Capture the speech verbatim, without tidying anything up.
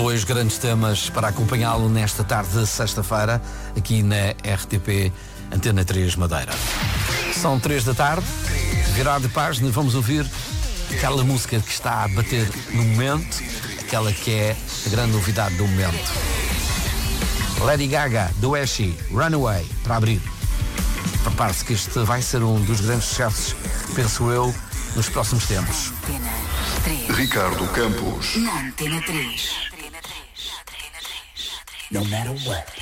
Dois grandes temas para acompanhá-lo nesta tarde de sexta-feira, aqui na R T P Antena três Madeira. São três da tarde, virar de página, vamos ouvir aquela música que está a bater no momento, aquela que é a grande novidade do momento. Lady Gaga, do Eshi, Runaway, para abrir. Prepare-se que este vai ser um dos grandes sucessos, penso eu, nos próximos tempos. Ricardo Campos. Na Antena três. No matter what.